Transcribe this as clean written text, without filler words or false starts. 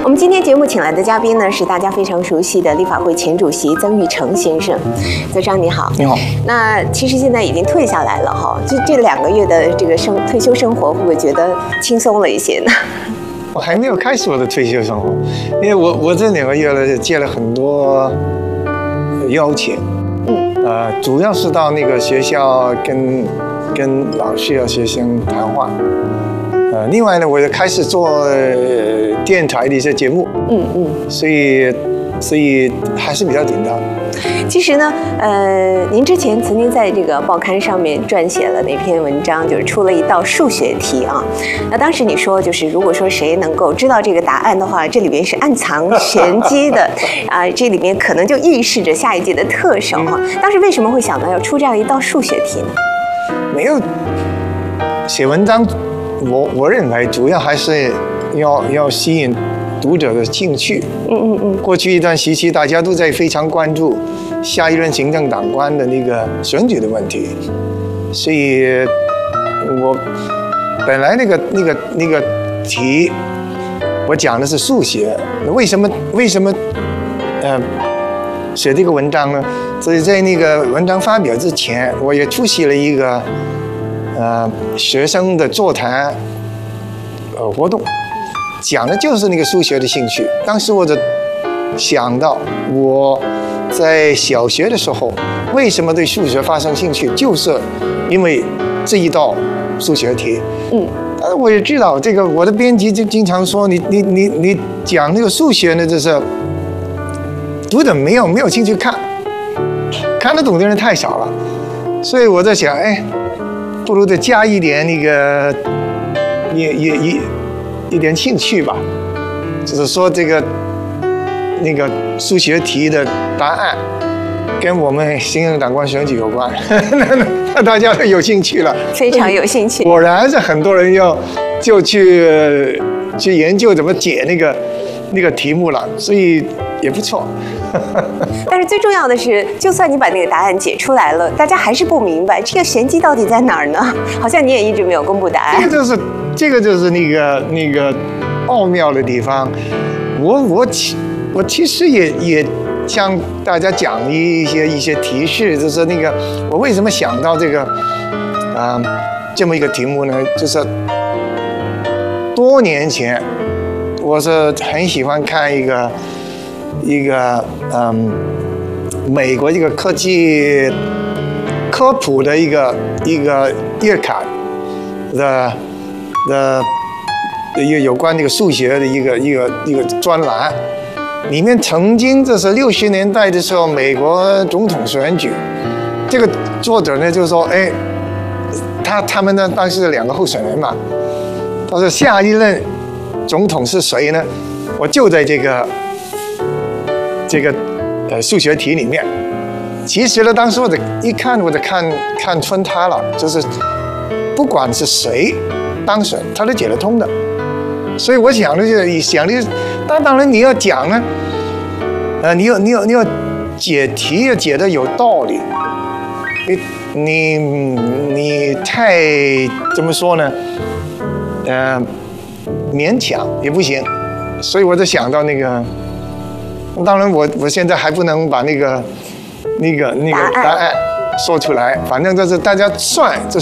我们今天节目请来的嘉宾呢，是大家非常熟悉的立法会前主席曾钰成先生。曾生你好。 你好。 那其实现在已经退下来了哈，就这2个月的这个退休生活，会不会觉得轻松了一些呢？ 我还没有开始我的退休生活，因为我这2个月呢接了很多邀请，主要是到那个学校跟老师和学生谈话，另外呢，我也开始做电台的一些节目，所以还是比较紧张。 其实呢，您之前曾经在这个报刊上面撰写了那篇文章，就是出了一道数学题啊。那当时你说，就是如果说谁能够知道这个答案的话，这里边是暗藏玄机的啊，这里面可能就预示着下一届的特首哈。当时为什么会想到要出这样一道数学题呢？ 没有写文章，我认为主要还是要吸引读者的兴趣。过去一段时期，大家都在非常关注下一任行政长官的那个选举的问题，所以我本来那个题，我讲的是数学。为什么写这个文章呢？所以在那个文章发表之前，我也出席了一个学生的座谈活动。讲的就是那个数学的兴趣。当时我就想到，我在小学的时候为什么对数学发生兴趣，就是因为这一道数学题。但是我也知道，这个我的编辑就经常说，你讲那个数学呢，就是读者没有兴趣看得懂的人太少了。所以我在想，不如再加一点那个一点兴趣吧，就是说那个数学题的答案跟我们行政长官选举有关，那大家都有兴趣了， 非常有兴趣。 果然是很多人就去研究怎么解那个题目了，所以也不错。 但是最重要的是，就算你把那个答案解出来了，大家还是不明白这个玄机到底在哪儿呢？好像你也一直没有公布答案。 这个就是那个奥妙的地方。我其实也向大家讲一些提示，就是那个我为什么想到这个这么一个题目呢？就是多年前，我是很喜欢看一个美国一个科技科普的一个月刊的一个有关这个数学的一个专栏，里面曾经这是60年代的时候美国总统选举，这个作者呢就说，他们呢当时是2个候选人嘛，他说下一任总统是谁呢？我就在这个数学题里面。其实呢，当时我就看穿他了，就是不管是谁当选，他都解得通的。所以我想的就是当然你要讲呢，你要解题要解得有道理，你太怎么说呢？勉强也不行。所以我就想到那个，当然我现在还不能把那个答案说出来，反正就是大家算